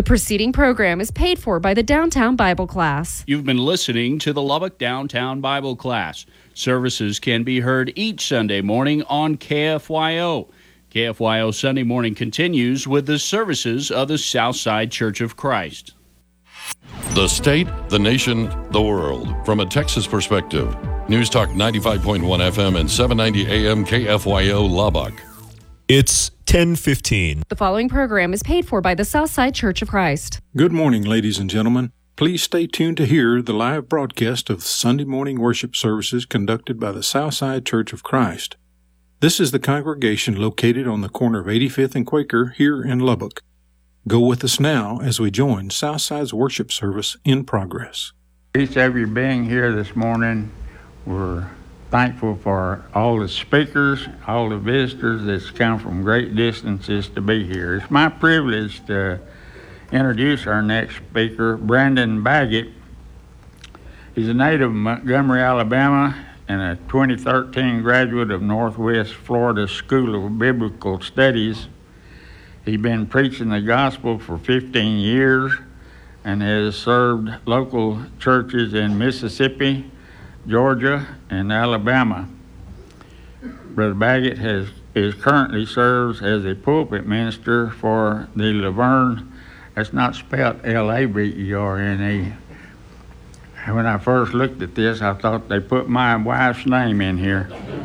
The preceding program is paid for by the Downtown Bible Class. You've been listening to the Lubbock Downtown Bible Class. Services can be heard each Sunday morning on KFYO. KFYO Sunday Morning continues with the services of the Southside Church of Christ. The state, the nation, the world. From a Texas perspective. News Talk 95.1 FM and 790 AM KFYO Lubbock. It's 10:15. The following program is paid for by the Southside Church of Christ. Good morning, ladies and gentlemen. Please stay tuned to hear the live broadcast of Sunday morning worship services conducted by the Southside Church of Christ. This is the congregation located on the corner of 85th and Quaker here in Lubbock. Go with us now as we join Southside's worship service in progress. Each of you being here this morning, we're thankful for all the speakers, all the visitors that's come from great distances to be here. It's my privilege to introduce our next speaker, Brandon Baggett. He's a native of Montgomery, Alabama, and a 2013 graduate of Northwest Florida School of Biblical Studies. He's been preaching the gospel for 15 years and has served local churches in Mississippi, Georgia, and Alabama. Brother Baggett currently serves as a pulpit minister for the Laverne. That's not spelled L-A-V-E-R-N-E. When I first looked at this, I thought they put my wife's name in here.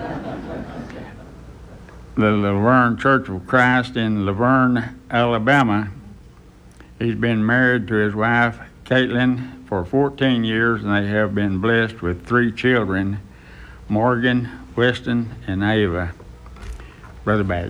The Laverne Church of Christ in Laverne, Alabama. He's been married to his wife, Caitlin, for 14 years, and they have been blessed with 3 children, Morgan, Weston, and Ava. Brother Baggett.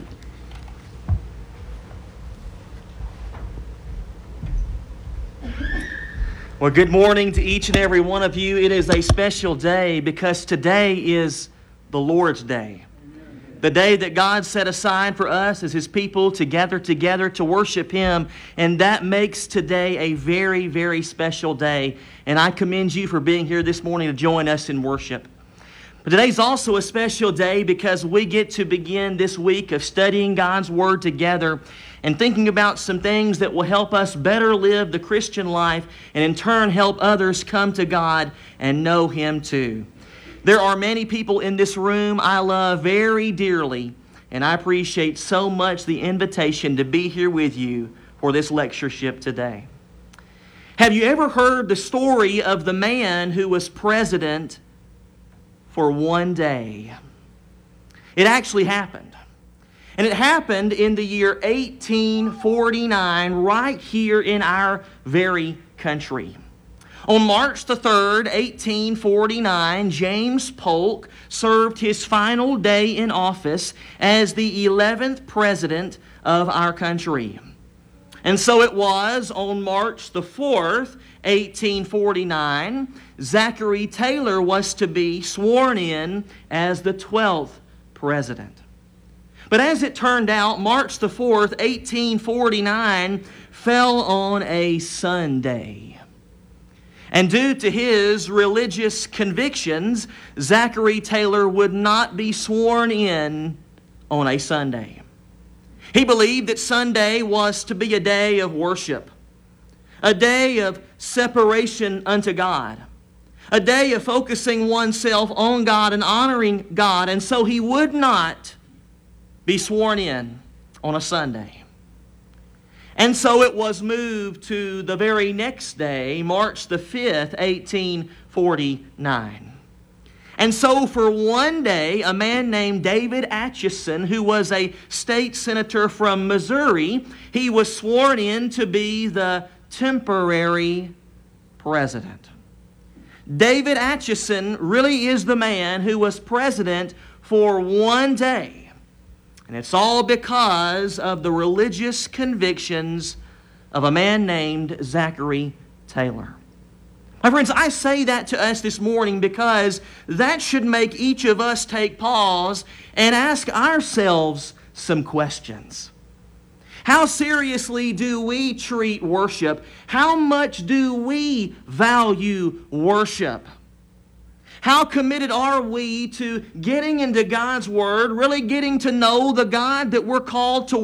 Well, good morning to each and every one of you. It is a special day because today is the Lord's Day. The day that God set aside for us as His people to gather together to worship Him. And that makes today a very, very special day. And I commend you for being here this morning to join us in worship. But today's also a special day because we get to begin this week of studying God's Word together and thinking about some things that will help us better live the Christian life and in turn help others come to God and know Him too. There are many people in this room I love very dearly, and I appreciate so much the invitation to be here with you for this lectureship today. Have you ever heard the story of the man who was president for one day? It actually happened. And it happened in the year 1849 right here in our very country. On March the 3rd, 1849, James Polk served his final day in office as the 11th president of our country. And so it was on March the 4th, 1849, Zachary Taylor was to be sworn in as the 12th president. But as it turned out, March the 4th, 1849, fell on a Sunday. And due to his religious convictions, Zachary Taylor would not be sworn in on a Sunday. He believed that Sunday was to be a day of worship, a day of separation unto God, a day of focusing oneself on God and honoring God, and so he would not be sworn in on a Sunday. And so it was moved to the very next day, March the 5th, 1849. And so for one day, a man named David Atchison, who was a state senator from Missouri, he was sworn in to be the temporary president. David Atchison really is the man who was president for one day. And it's all because of the religious convictions of a man named Zachary Taylor. My friends, I say that to us this morning because that should make each of us take pause and ask ourselves some questions. How seriously do we treat worship? How much do we value worship? How committed are we to getting into God's Word, really getting to know the God that we're called to